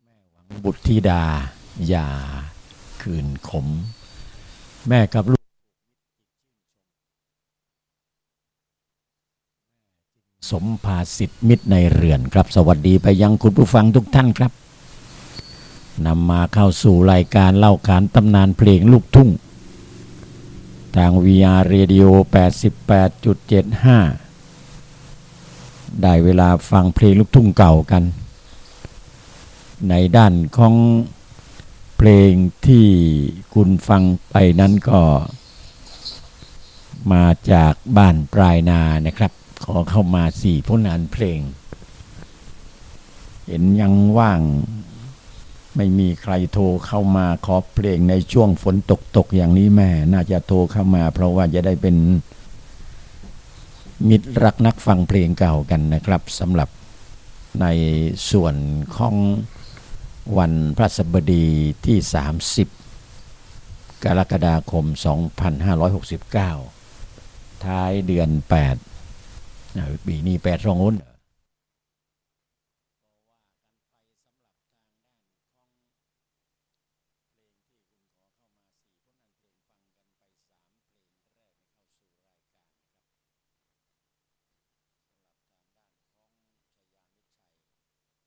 บุตรธิดาอย่าคืนขมแม่กับลูกสมภาสิทธิมิตรในเรือนครับสวัสดีไปยังคุณผู้ฟังทุกท่านครับนำมาเข้าสู่รายการเล่าขานตำนานเพลงลูกทุ่งทาง VR Radio 88.75 ได้เวลาฟังเพลงลูกทุ่งเก่ากันในด้านของเพลงที่คุณฟังไปนั้นก็มาจากบ้านปลายนานะครับขอเข้ามา4ผลงานเพลงเห็นยังว่างไม่มีใครโทรเข้ามาขอเพลงในช่วงฝนตกอย่างนี้แม่น่าจะโทรเข้ามาเพราะว่าจะได้เป็นมิตรรักนักฟังเพลงเก่ากันนะครับสำหรับในส่วนของวันพฤหัสบดีที่30กรกฎาคม2569ท้ายเดือน8ปีนี้8 2